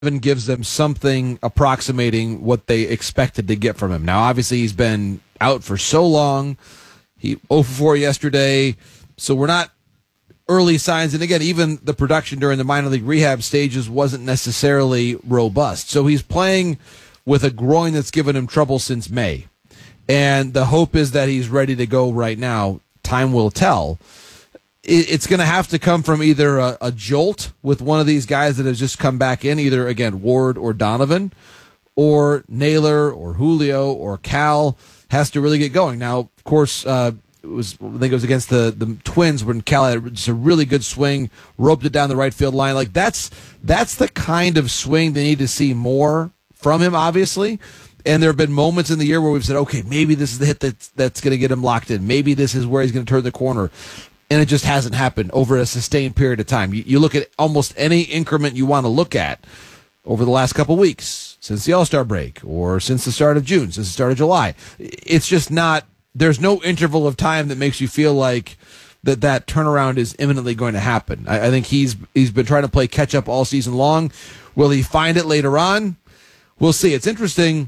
gives them something approximating what they expected to get from him. Now, obviously, he's been out for so long. He 0 for 4 yesterday, so we're not early signs. And again, even the production during the minor league rehab stages wasn't necessarily robust. So he's playing with a groin that's given him trouble since May. And the hope is that he's ready to go right now. Time will tell. It's going to have to come from either a jolt with one of these guys that has just come back in, either, again, Ward or Donovan, or Naylor or Julio or Cal has to really get going. Now, of course, I think it was against the Twins when Cal had just a really good swing, roped it down the right field line. Like that's the kind of swing they need to see more from him, obviously. And there have been moments in the year where we've said, okay, maybe this is the hit that's going to get him locked in. Maybe this is where he's going to turn the corner. And it just hasn't happened over a sustained period of time. You look at almost any increment you want to look at over the last couple weeks, since the All-Star break, or since the start of June, since the start of July. It's just not, there's no interval of time that makes you feel like that turnaround is imminently going to happen. I think he's been trying to play catch-up all season long. Will he find it later on? We'll see. It's interesting.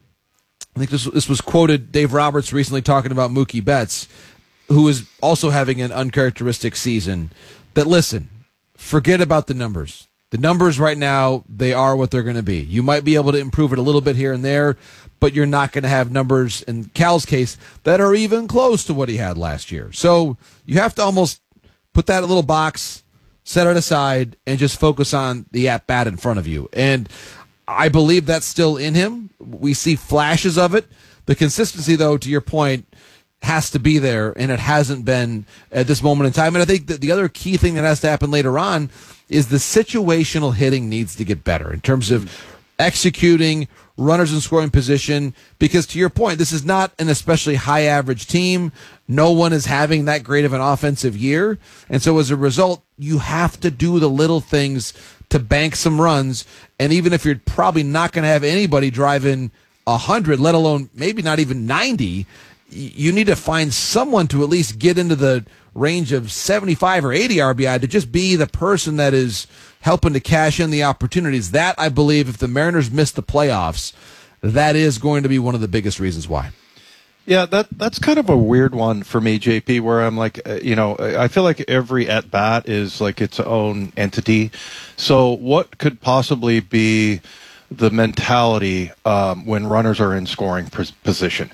I think this was quoted, Dave Roberts recently talking about Mookie Betts, who is also having an uncharacteristic season, that, listen, forget about the numbers. The numbers right now, they are what they're going to be. You might be able to improve it a little bit here and there, but you're not going to have numbers, in Cal's case, that are even close to what he had last year. So you have to almost put that in a little box, set it aside, and just focus on the at-bat in front of you. And I believe that's still in him. We see flashes of it. The consistency, though, to your point, has to be there, and it hasn't been at this moment in time. And I think that the other key thing that has to happen later on is the situational hitting needs to get better in terms of executing runners in scoring position, because to your point, this is not an especially high average team. No one is having that great of an offensive year. And so as a result, you have to do the little things to bank some runs. And even if you're probably not going to have anybody driving 100, let alone maybe not even 90, you need to find someone to at least get into the range of 75 or 80 RBI to just be the person that is helping to cash in the opportunities. That, I believe, if the Mariners miss the playoffs, that is going to be one of the biggest reasons why. Yeah, that's kind of a weird one for me, JP, where I'm like, I feel like every at-bat is like its own entity. So what could possibly be the mentality when runners are in scoring position?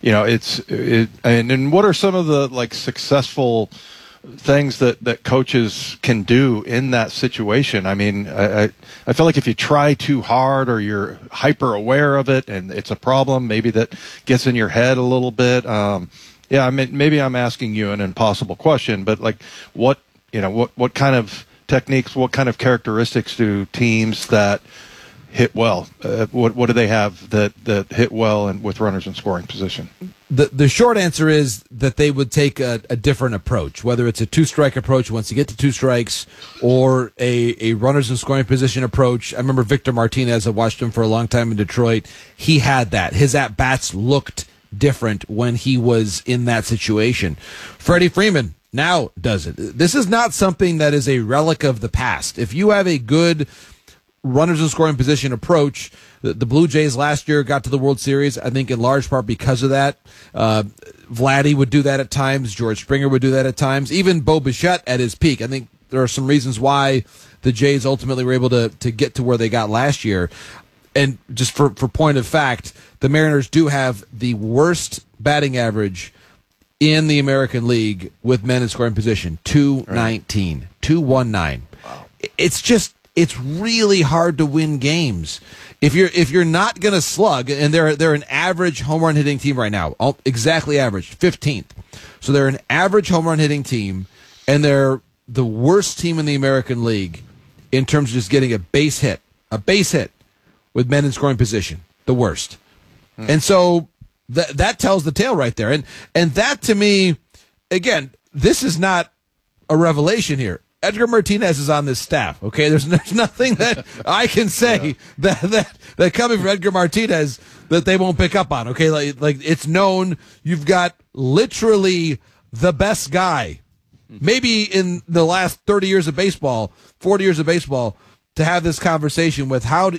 And what are some of the like successful things that coaches can do in that situation? I mean, I feel like if you try too hard or you're hyper aware of it and it's a problem, maybe that gets in your head a little bit. I mean, maybe I'm asking you an impossible question, but like what kind of techniques, what kind of characteristics do teams that hit well? What do they have that hit well and with runners in scoring position? The short answer is that they would take a different approach, whether it's a two-strike approach once you get to two strikes or a runners in scoring position approach. I remember Victor Martinez. I watched him for a long time in Detroit. He had that. His at-bats looked different when he was in that situation. Freddie Freeman now does it. This is not something that is a relic of the past. If you have a good runners in scoring position approach, the Blue Jays last year got to the World Series, I think in large part because of that. Vladdy would do that at times. George Springer would do that at times. Even Bo Bichette at his peak. I think there are some reasons why the Jays ultimately were able to get to where they got last year. And just for point of fact, the Mariners do have the worst batting average in the American League with men in scoring position, 219, 219. Wow. It's really hard to win games if you're not going to slug. And they're an average home run hitting team right now, exactly average, 15th. So they're an average home run hitting team, and they're the worst team in the American League in terms of just getting a base hit with men in scoring position, the worst. And so that tells the tale right there. And that, to me, again, this is not a revelation here. Edgar Martinez is on this staff, okay? There's nothing that I can say that coming from Edgar Martinez that they won't pick up on, okay? Like it's known. You've got literally the best guy, maybe in the last 30 years of baseball, 40 years of baseball, to have this conversation with